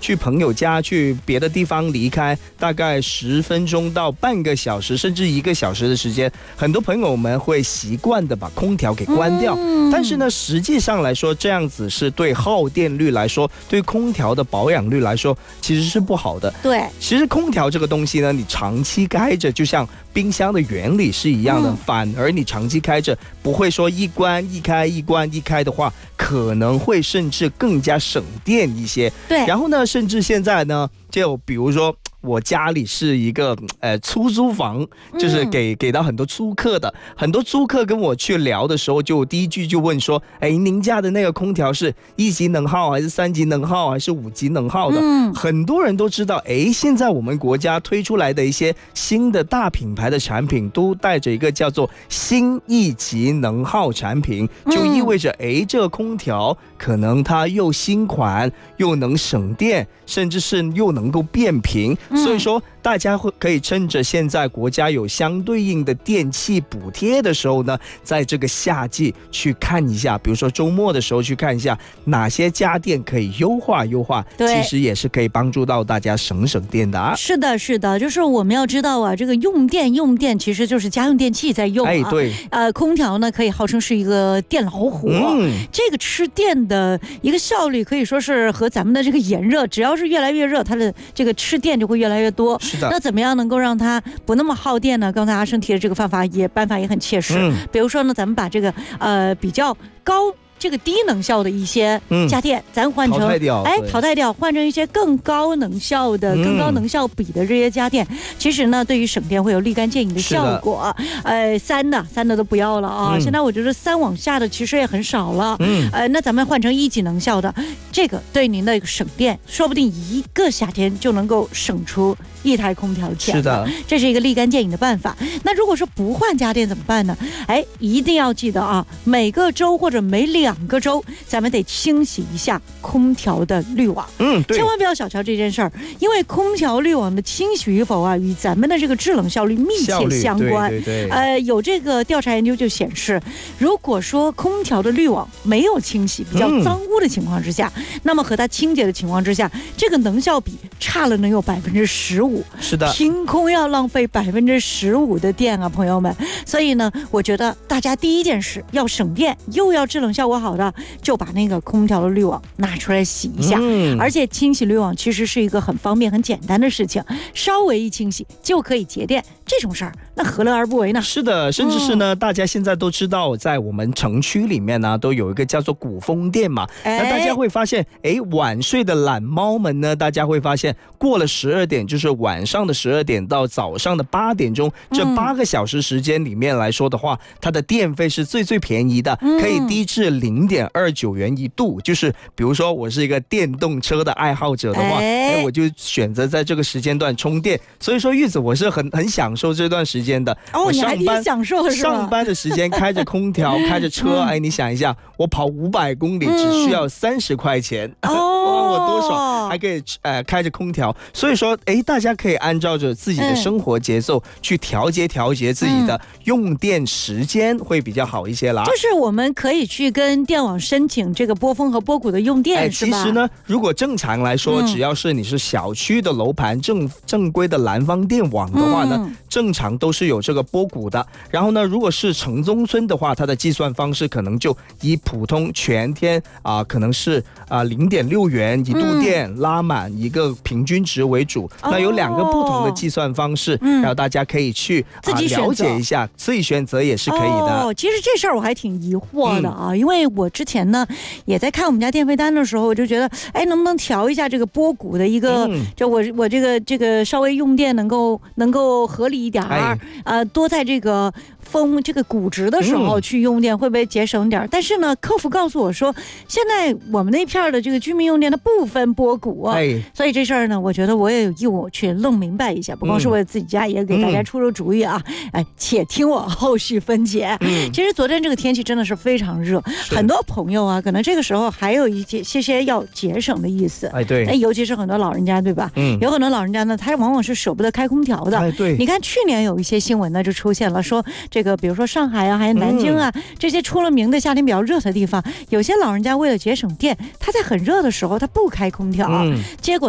去朋友家、去别的地方离开，大概10分钟到半个小时，甚至1个小时的时间，很多朋友们会习惯的把空调给关掉。但是呢，实际上来说，这样子是对耗电率来说，对空调的保养率来说，其实是不好的。 对， 其实空调这个东西呢，你长期开着，就像冰箱的原理是一样的，反而你长期开着，不会说一关一开，一关一开的话，可能会甚至更加省电一些。 对， 然后呢，甚至现在呢，就比如说我家里是一个出租房，就是给到很多租客的，很多租客跟我去聊的时候，就第一句就问说，您家的那个空调是1级能耗还是3级能耗还是5级能耗的？很多人都知道，现在我们国家推出来的一些新的大品牌的产品都带着一个叫做新1级能耗产品，就意味着这个空调可能它又新款又能省电，甚至是又能够变频。所以说大家可以趁着现在国家有相对应的电器补贴的时候呢，在这个夏季去看一下，比如说周末的时候去看一下哪些家电可以优化，其实也是可以帮助到大家省电的。 是的，就是我们要知道啊，这个用电其实就是家用电器在用啊。 对， 空调呢可以号称是一个电老虎，这个吃电的一个效率可以说是和咱们的这个炎热，只要是越来越热，它的这个吃电就会越来越多。 是的， 那怎么样能够让它不那么耗电呢？刚才阿生提的这个办法也很切实。比如说呢，咱们把这个比较高这个低能效的一些家电，咱换成淘汰掉，换成一些更高能效的、更高能效比的这些家电，其实呢，对于省电会有立竿见影的效果。三的都不要了啊！现在我觉得3往下的其实也很少了。那咱们换成1级能效的，这个对您的省电，说不定1个夏天就能够省出1台空调钱。 是的， 这是一个立竿见影的办法。那如果说不换家电怎么办呢？一定要记得啊，每个周或者每2个周，咱们得清洗一下空调的滤网。 对， 千万不要小瞧这件事儿，因为空调滤网的清洗与否啊，与咱们的这个制冷效率密切相关。 对， 有这个调查研究就显示，如果说空调的滤网没有清洗，比较脏污的情况之下，那么和它清洁的情况之下，这个能效比差了能有15%。 是的， 凭空要浪费15%的电啊，朋友们。所以呢，我觉得大家第一件事要省电，又要制冷效果好的，就把那个空调的滤网拿出来洗一下。而且清洗滤网其实是一个很方便、很简单的事情，稍微一清洗就可以节电，这种事儿那何乐而不为呢？ 是的，甚至是呢，大家现在都知道，在我们城区里面呢，都有一个叫做鼓风店嘛。那大家会发现，晚睡的懒猫们呢，大家会发现过了12点，就是晚上的12点到早上的8点钟，这8个小时时间里面来说的话，它的电费是最便宜的，可以低至0.29元一度。就是比如说我是一个电动车的爱好者的话，我就选择在这个时间段充电。所以说玉子，我是很享受这段时间的。 你还挺享受是吧？ 上班的时间开着空调开着车，你想一下，我跑500公里只需要30块钱，我多爽，还可以开着空调。所以说大家可以按照着自己的生活节奏去调节自己的用电时间，会比较好一些啦。 就是我们可以去跟电网申请这个波峰和波谷的用电，是吧？ 其实呢，如果正常来说，只要是你是小区的楼盘正规的南方电网的话呢，正常都是有这个波谷的。然后呢，如果是城中村的话，它的计算方式可能就以普通全天可能是0.6元一度电拉满一个平均值为主。那有2个不同的计算方式，然后大家可以去自己了解一下，自己选择也是可以的。 其实这事儿我还挺疑惑的啊，因为我之前呢也在看我们家电费单的时候，我就觉得能不能调一下这个波谷的一个，就我这个稍微用电能够合理一点多在这个这个谷值的时候去用电，会不会节省点？但是呢，客服告诉我说，现在我们那片的这个居民用电它不分波谷所以这事儿呢，我觉得我也有义务去弄明白一下，不光是为自己家，也给大家出主意啊。且听我后续分解。其实昨天这个天气真的是非常热，很多朋友啊，可能这个时候还有一些要节省的意思。 对， 尤其是很多老人家，对吧？有很多老人家呢，他往往是舍不得开空调的。 对， 你看去年有一些新闻呢，就出现了说这个，比如说上海啊，还有南京啊，这些出了名的夏天比较热的地方，有些老人家为了节省电，他在很热的时候他不开空调，结果